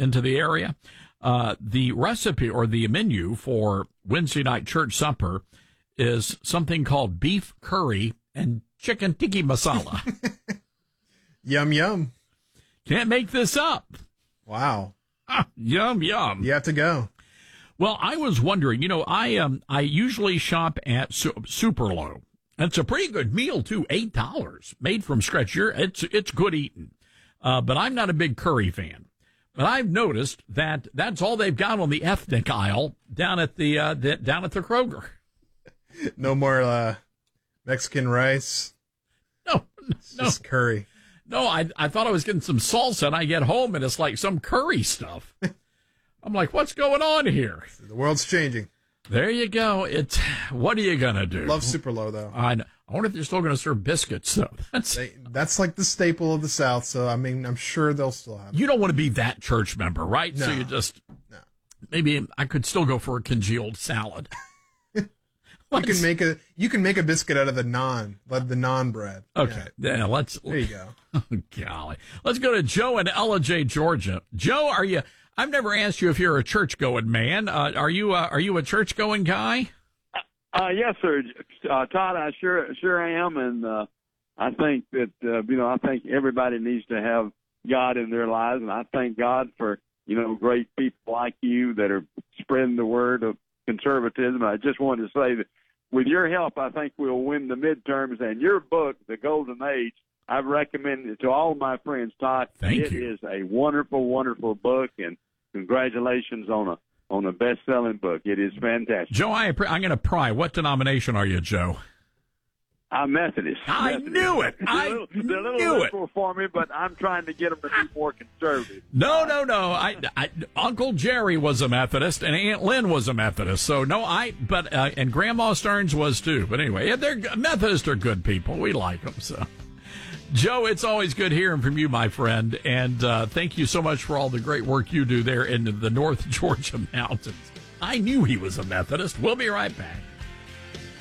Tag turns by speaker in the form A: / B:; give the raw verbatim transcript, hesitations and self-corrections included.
A: into the area. Uh, the recipe or the menu for Wednesday night church supper is something called beef curry and chicken tikka masala.
B: Yum, yum.
A: Can't make this up.
B: Wow.
A: Ah, yum, yum.
B: You have to go.
A: Well, I was wondering, you know, I um, I usually shop at Su- Superlow. It's a pretty good meal, too. eight dollars made from scratch. You're, it's, it's good eating. Uh, but I'm not a big curry fan. But I've noticed that that's all they've got on the ethnic aisle down at the, uh, the down at the Kroger.
B: No more, uh, Mexican rice.
A: No,
B: It's
A: no,
B: just curry.
A: no. I I thought I was getting some salsa, and I get home and it's like some curry stuff. I'm like, what's going on here?
B: The world's changing.
A: There you go. It's what are you gonna do?
B: Love Super Low, though.
A: I know. I wonder if they're still going to serve biscuits, though. That's
B: They, that's like the staple of the South, so, I mean, I'm sure they'll still have it.
A: you don't want to be that church member, right?
B: No.
A: So you just
B: No.
A: maybe I could still go for a congealed salad.
B: You can make a you can make a biscuit out of the naan, like the naan bread.
A: Okay,
B: Yeah.
A: yeah, let's.
B: There you go.
A: Oh, golly, let's go to Joe in Ella J, Georgia. Joe, are you? I've never asked you if you're a church going man. Uh, are you? Uh, are you a church going guy?
C: Uh, yes, sir. Uh, Todd, I sure, sure am. And, uh, I think that, uh, you know, I think everybody needs to have God in their lives. And I thank God for, you know, great people like you that are spreading the word of conservatism. I just wanted to say that with your help, I think we'll win the midterms. And your book, The Golden Age, I've recommended it to all of my friends, Todd.
A: Thank
C: it
A: you.
C: is a wonderful, wonderful book. And congratulations on a, on a best-selling book. It is fantastic.
A: Joe, I, appre- I'm going to pry. What denomination are you, Joe?
C: I'm Methodist.
A: I
C: Methodist.
A: knew it.
C: They're
A: I
C: a little, they're a little
A: knew it.
C: liberal for me, but I'm trying to get them to be more conservative.
A: No, no, no. I, I, Uncle Jerry was a Methodist, and Aunt Lynn was a Methodist. So no, I. But uh, and Grandma Stearns was too. But anyway, yeah, they're Methodists are good people. We like them. So, Joe, it's always good hearing from you, my friend, and uh, thank you so much for all the great work you do there in the North Georgia mountains. I knew he was a Methodist. We'll be right back.